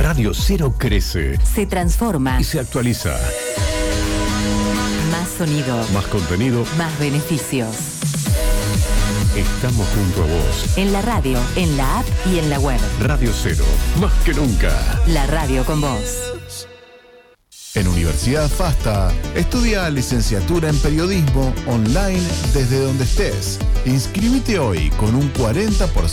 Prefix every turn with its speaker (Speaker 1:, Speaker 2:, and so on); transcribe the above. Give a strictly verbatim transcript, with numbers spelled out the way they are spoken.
Speaker 1: Radio Cero crece,
Speaker 2: se transforma
Speaker 1: y se actualiza.
Speaker 2: Más sonido,
Speaker 1: Más contenido,
Speaker 2: más beneficios.
Speaker 1: Estamos junto a vos.
Speaker 2: En la radio, en la app y en la web.
Speaker 1: Radio Cero, más que nunca.
Speaker 2: La radio con vos.
Speaker 3: En Universidad FASTA, estudia licenciatura en periodismo online desde donde estés. Inscríbete hoy con un cuarenta por ciento